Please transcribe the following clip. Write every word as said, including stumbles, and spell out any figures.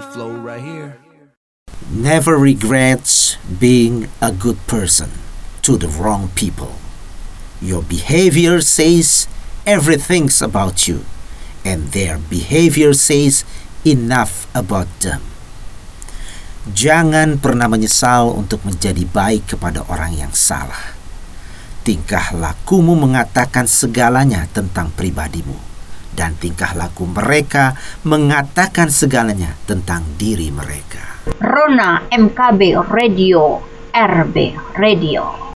flow right here. Never regrets being a good person to the wrong people. Your behavior says everything about you, and their behavior says enough about them. Jangan pernah menyesal untuk menjadi baik kepada orang yang salah. Tingkah lakumu mengatakan segalanya tentang pribadimu, dan tingkah laku mereka mengatakan segalanya tentang diri mereka. Rona M K B Radio, R B Radio.